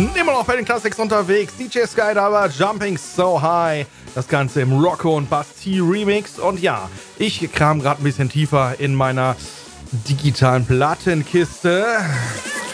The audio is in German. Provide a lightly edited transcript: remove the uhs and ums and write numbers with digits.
Immer noch bei den Classics unterwegs. DJ Skydiver, Jumping So High. Das Ganze im Rocco und Basti Remix. Und ja, ich kram gerade ein bisschen tiefer in meiner digitalen Plattenkiste.